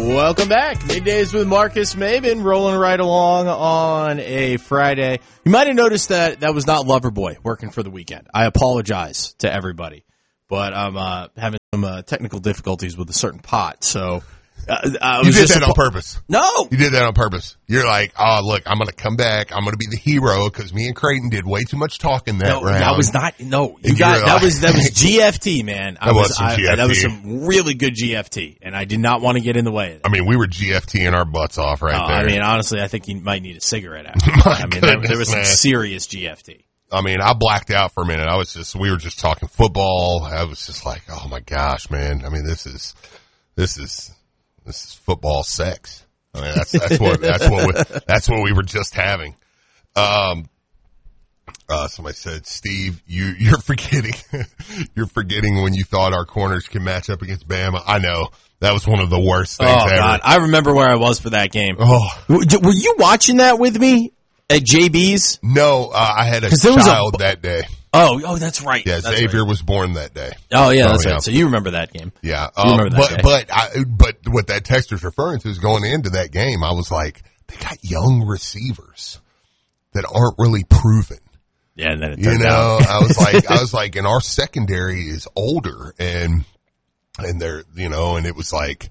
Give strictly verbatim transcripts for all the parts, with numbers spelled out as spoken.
Welcome back. Middays with Marcus Maben, rolling right along on a Friday. You might have noticed that that was not Loverboy working for the weekend. I apologize to everybody, but I'm uh, having some uh, technical difficulties with a certain pot, so... Uh, I was you did just that on purpose. No. You did that on purpose. You're like, oh, look, I'm going to come back. I'm going to be the hero because me and Creighton did way too much talking that no, round. That was not, no, you And got, you're that like- was, that was G F T, man. I That was some I, G F T. That was some really good G F T, and I did not want to get in the way of it. I mean, we were G F T-ing our butts off right Uh, there. I mean, honestly, I think you might need a cigarette after. My I mean, there, goodness, there was some man. serious G F T. I mean, I blacked out for a minute. I was just, we were just talking football. I was just like, oh my gosh, man. I mean, this is, this is, this is football sex. I mean, that's, that's what, that's what, we, that's what we were just having. Um, uh, somebody said, Steve, you, you're forgetting, you're forgetting when you thought our corners can match up against Bama. I know. That was one of the worst things Oh, ever. God. I remember where I was for that game. Oh. W- Were you watching that with me at J B's? No, uh, I had a 'Cause there was a- child that day. Oh, oh, that's right. Yeah, That's Xavier right. was born that day. Oh, yeah, that's Oh, yeah. right. So you remember that game. Yeah, You um, remember that but day. but I, but what that texter's referring to is going into that game. I was like, they got young receivers that aren't really proven. Yeah, and then it You turned know, out. I was like, I was like, and our secondary is older, and and they're you know, and it was like,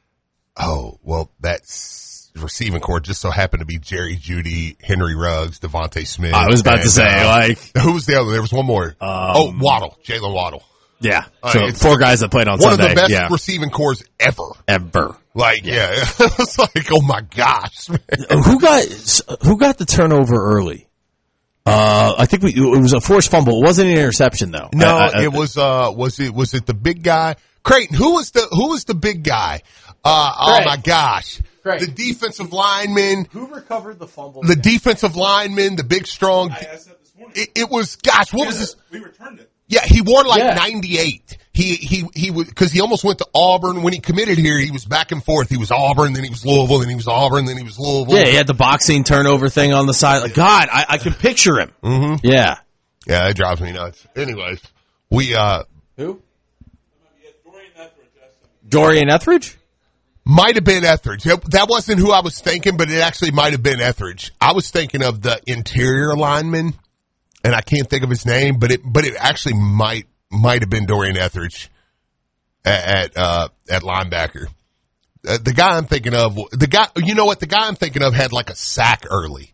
oh well, that's receiving core just so happened to be Jerry Jeudy, Henry Ruggs, Devontae Smith. I was about to and, say, uh, like, who was the other? There was one more. oh, Waddle, Jalen Waddle. yeah. Uh, So it's four guys that played on One Sunday. of the best yeah. receiving cores ever. Ever. Like, yeah, it was like, oh my gosh, man. Uh, Who got who got the turnover early? Uh, I think we, it was a forced fumble. It wasn't an interception though. No, I- I- it was, uh, was it, was it the big guy? Creighton, who was the, who was the big guy? Uh, oh Craig. my gosh. Craig. The defensive lineman, Who recovered the fumble? the defensive lineman, the big strong. I asked that this morning. It, it was, gosh, what was this? We returned it. Yeah, he wore like Yeah. ninety-eight. He, he, he was, cause he almost went to Auburn. When he committed here, he was back and forth. He was Auburn, then he was Louisville, then he was Auburn, then he was Louisville. Yeah, he had the boxing turnover thing on the side. Like, God, I, I can picture him. Mm-hmm. Yeah. Yeah, that drives me nuts. Anyways, we, uh, Who? Yeah, Dorian Etheridge. that's him. Dorian Etheridge? might have been Etheridge. That that wasn't who I was thinking, but it actually might have been Etheridge. I was thinking of the interior lineman, and I can't think of his name, but it but it actually might might have been Dorian Etheridge at at, uh, at linebacker. Uh, the guy I'm thinking of, the guy, you know what? The guy I'm thinking of had like a sack early.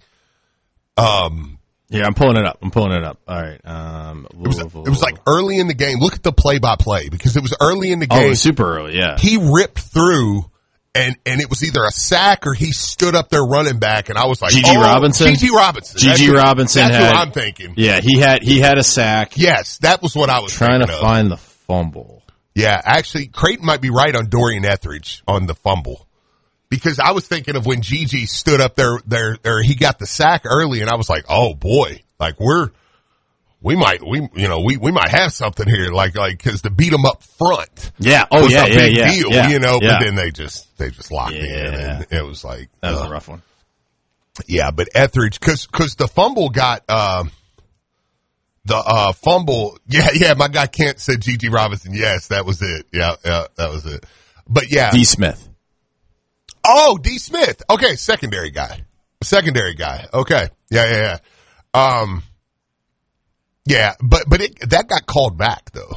Um, Yeah, I'm pulling it up. I'm pulling it up. All right. Um, it was, it was like early in the game. Look at the play by play because it was early in the oh, it game. was super early. Yeah. He ripped through. And and it was either a sack or he stood up there running back, and I was like, Gigi oh, Robinson? Gigi Robinson. Gigi That's who- Robinson That's had- what I'm thinking. Yeah, he had he had a sack. Yes, that was what I was Trying to thinking of. find the fumble. Yeah, actually, Creighton might be right on Dorian Etheridge on the fumble. Because I was thinking of when Gigi stood up there, there, or he got the sack early, and I was like, oh boy, like we're, we might, we, you know, we, we might have something here, like, like, cause to beat them up front. Yeah. Oh was yeah. a Yeah. big Yeah. deal, yeah. you know, yeah. but then they just, they just locked me in, Yeah. and it was like, That was uh, a rough one. yeah, but Etheridge, cause, cause the fumble got, um, the, uh, fumble, yeah, yeah, my guy Kent said Gigi Robinson, yes, that was it, yeah, yeah, that was it. But yeah. D. Smith. Oh, D. Smith. Okay, secondary guy. Secondary guy. Okay. Yeah, yeah, yeah. Um, yeah, but but it, that got called back though.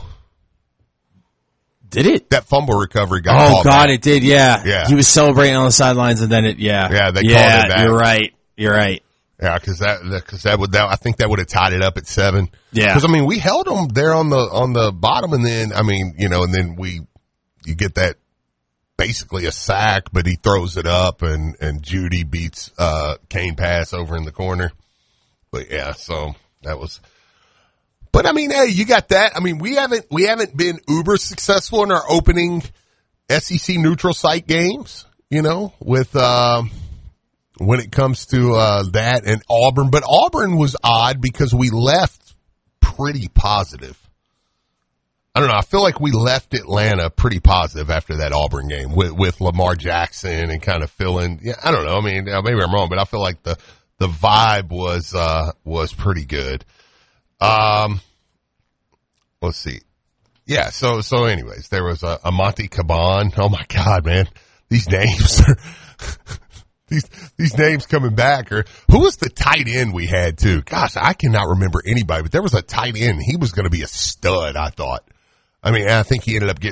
Did it? That fumble recovery got Oh called God, back. it did. Yeah. Yeah. He was celebrating on the sidelines, and then it. Yeah. Yeah, they called yeah, it back. You're right. You're right. Yeah, because that because that would that I think that would have tied it up at seven. Yeah. Because I mean we held them there on the on the bottom, and then I mean you know, and then we you get that basically a sack, but he throws it up, and and Jeudy beats uh Kane pass over in the corner. But yeah, so that was. But I mean, hey, you got that. I mean, we haven't we haven't been uber successful in our opening S E C neutral site games, you know, with um, when it comes to uh, that and Auburn. But Auburn was odd because we left pretty positive. I don't know. I feel like we left Atlanta pretty positive after that Auburn game with, with Lamar Jackson and kind of feeling. Yeah, I don't know. I mean, maybe I'm wrong, but I feel like the the vibe was uh, was pretty good. Um, let's see. Yeah. So, so anyways, there was a, a Monty Caban. Oh my God, man. these names are, these, these names coming back. Or who was the tight end we had too? Gosh, I cannot remember anybody, but there was a tight end. He was going to be a stud, I thought. I mean, I think he ended up getting